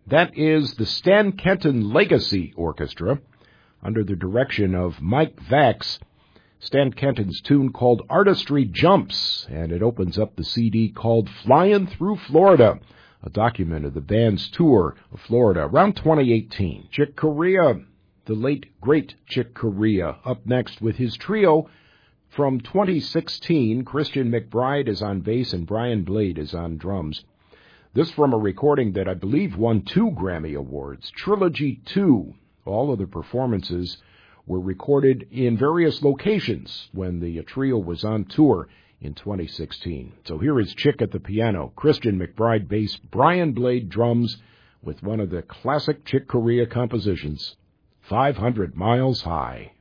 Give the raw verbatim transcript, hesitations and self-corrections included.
That is the Stan Kenton Legacy Orchestra under the direction of Mike Vax. Stan Kenton's tune called Artistry Jumps, and it opens up the C D called Flying Through Florida, a document of the band's tour of Florida around twenty eighteen. Chick Corea, the late, great Chick Corea, up next with his trio from twenty sixteen. Christian McBride is on bass and Brian Blade is on drums. This from a recording that I believe won two Grammy Awards, Trilogy two. All of the performances were recorded in various locations when the trio was on tour in twenty sixteen. So here is Chick at the piano, Christian McBride bass, Brian Blade drums, with one of the classic Chick Corea compositions, five hundred miles High.